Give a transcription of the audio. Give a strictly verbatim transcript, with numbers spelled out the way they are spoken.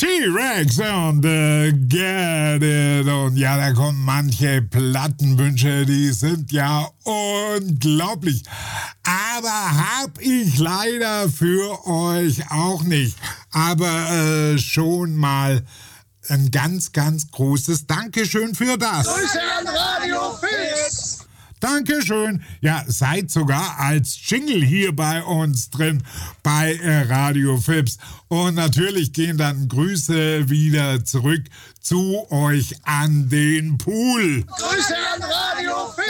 T-Rex und äh, Get It. Und ja, da kommen manche Plattenwünsche, die sind ja unglaublich. Aber hab ich leider für euch auch nicht. Aber äh, schon mal ein ganz, ganz großes Dankeschön für das. Grüße an Radio Fix. Dankeschön. Ja, seid sogar als Jingle hier bei uns drin bei äh, Radio Fips. Und natürlich gehen dann Grüße wieder zurück zu euch an den Pool. Grüße an Radio Fips.